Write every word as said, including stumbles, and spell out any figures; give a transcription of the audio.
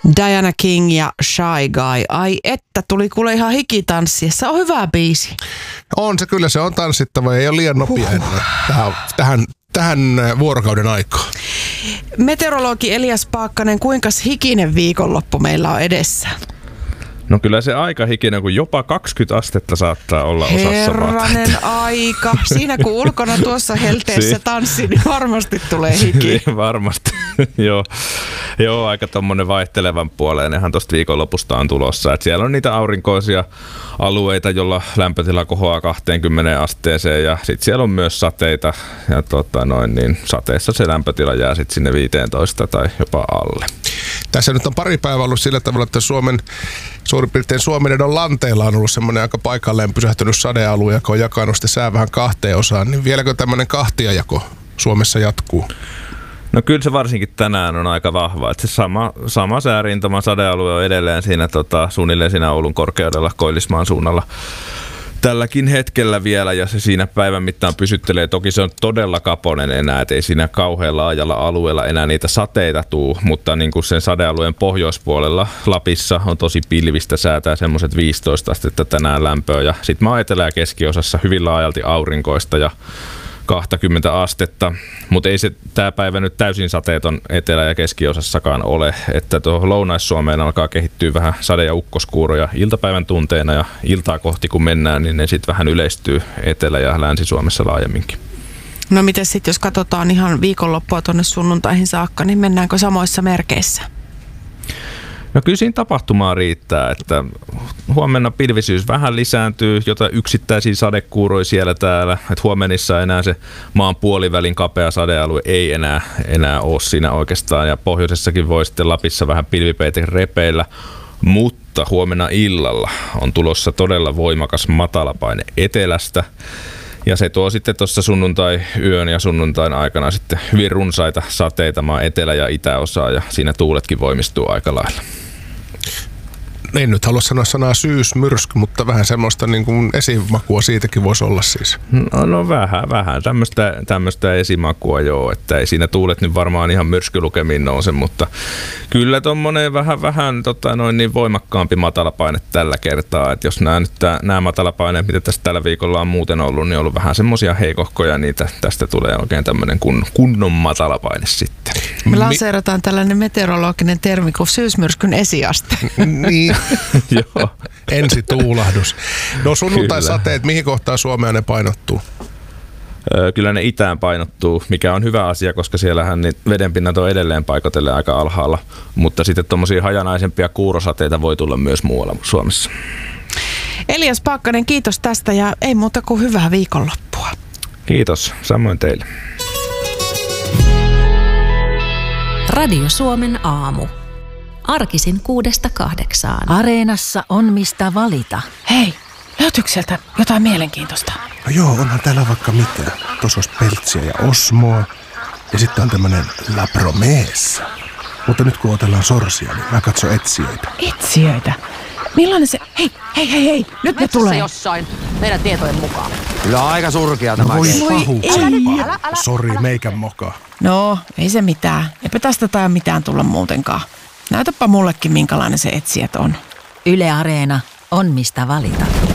Diana King ja Shy Guy. Ai että, tuli kuule ihan hikitanssia. Se on hyvä biisi. On se kyllä, se on tanssittava. Ei ole liian nopea enää tähän, tähän, tähän vuorokauden aikaan. Meteorologi Elias Paakkanen, kuinka hikinen viikonloppu meillä on edessä? No kyllä se aika hikinen, kun jopa kaksikymmentä astetta saattaa olla osassa maata. Herranen aika. Siinä kun ulkona tuossa helteessä tanssi, niin varmasti tulee hiki. Varmasti, joo. Joo, aika tommonen vaihtelevan puoleen. Ihan tosta viikonlopusta on tulossa. Et siellä on niitä aurinkoisia alueita, jolla lämpötila kohoaa kaksikymmentä asteeseen ja sit siellä on myös sateita. Ja tota noin, niin sateessa se lämpötila jää sit sinne viisitoista tai jopa alle. Tässä nyt on pari päivää ollut sillä tavalla, että Suomen, suurin piirtein Suomenedon lanteilla on ollut semmoinen aika paikalleen pysähtynyt sadealue, joka on jakanut sitten sää vähän kahteen osaan. Niin vieläkö tämmöinen kahtiajako Suomessa jatkuu? No kyllä se varsinkin tänään on aika vahva. Että se sama, sama säärintama sadealue on edelleen siinä tota, suunnilleen siinä Oulun korkeudella Koillismaan suunnalla tälläkin hetkellä vielä, ja se siinä päivän mittaan pysyttelee. Toki se on todella kaponen enää, että ei siinä kauhean laajalla alueella enää niitä sateita tuu, mutta niin kuin sen sadealueen pohjoispuolella Lapissa on tosi pilvistä säätää semmoiset viisitoista astetta tänään lämpöä, ja sitten maa etelä- ja keskiosassa hyvin laajalti aurinkoista ja kaksikymmentä astetta, mutta ei se tämä päivä nyt täysin sateeton etelä- ja keskiosassakaan ole, että tuohon Lounais-Suomeen alkaa kehittyä vähän sade- ja ukkoskuuroja iltapäivän tunteena, ja iltaa kohti kun mennään, niin ne sitten vähän yleistyy Etelä- ja Länsi-Suomessa laajemminkin. No miten sitten, jos katsotaan ihan viikonloppua tuonne sunnuntaihin saakka, niin mennäänkö samoissa merkeissä? No kyllä siinä tapahtumaa riittää, että huomenna pilvisyys vähän lisääntyy, jota yksittäisiä sadekuuroja siellä täällä, että huomenissa enää se maan puolivälin kapea sadealue ei enää, enää ole siinä oikeastaan, ja pohjoisessakin voi sitten Lapissa vähän pilvipeite repeillä, mutta huomenna illalla on tulossa todella voimakas matalapaine etelästä. Ja se tuo sitten tuossa sunnuntai-yön ja sunnuntain aikana sitten hyvin runsaita sateita maan etelä- ja itäosaa, ja siinä tuuletkin voimistuu aika lailla. En nyt halua sanoa sanaa syysmyrsky, mutta vähän semmoista niin kuin esimakua siitäkin voisi olla siis. No, no vähän, vähän. Tämmöistä, tämmöistä esimakua joo, että ei siinä tuulet nyt varmaan ihan myrskylukemiin nouse, mutta kyllä tommonen vähän, vähän tota, noin niin voimakkaampi matalapaine tällä kertaa. Että jos nämä, nyt, nämä matalapaineet, mitä tässä tällä viikolla on muuten ollut, niin on ollut vähän semmoisia heikohkoja, niin tästä tulee oikein tämmöinen kun, kunnon matalapaine sitten. Me lanseerataan tällainen meteorologinen termi kuin syysmyrskyn esiaste. Niin. Joo. Ensi tuulahdus. No sunnuntai-sateet, mihin kohtaan Suomea ne painottuu? Öö, kyllä ne itään painottuu, mikä on hyvä asia, koska siellähän niin vedenpinnat on edelleen paikotellen aika alhaalla, mutta sitten tuommoisia hajanaisempia kuurosateita voi tulla myös muualla Suomessa. Elias Paakkanen, kiitos tästä, ja ei muuta kuin hyvää viikonloppua. Kiitos, samoin teille. Radio Suomen aamu. Arkisin kuudesta kahdeksaan. Areenassa on mistä valita. Hei, löytyykö sieltä jotain mielenkiintoista? No joo, onhan täällä vaikka mitään. Tuossa olisi Peltsiä ja Osmoa. Ja sitten on tämmönen La Promessa. Mutta nyt kun otellaan sorsia, niin mä katson etsijöitä. Etsijöitä? Millainen se... Hei, hei, hei, hei, nyt ne tulee. Jossain meidän tietojen mukaan. Kyllä on aika surkea No tämä. voi Voi pahuksempaa. Sori, meikän moka. No, ei se mitään. Eipä tästä tai mitään tulla muutenkaan. Näytäpä mullekin, minkälainen se etsijät on. Yle Areena on mistä valita.